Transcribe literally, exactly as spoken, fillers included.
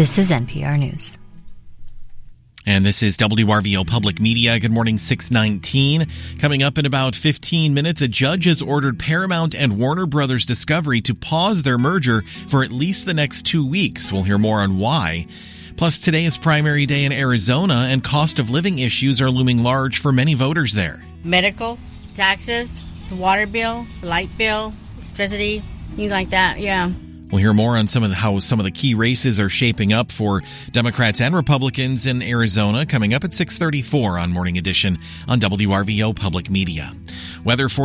This is N P R News. And this is W R V O Public Media. Good morning, six nineteen. Coming up in about fifteen minutes, a judge has ordered Paramount and Warner Brothers Discovery to pause their merger for at least the next two weeks. We'll hear more on why. Plus, today is primary day in Arizona, and cost of living issues are looming large for many voters there. Medical, taxes, the water bill, the light bill, electricity, things like that, yeah. We'll hear more on some of the, how some of the key races are shaping up for Democrats and Republicans in Arizona coming up at six thirty-four on Morning Edition on W R V O Public Media. Weather for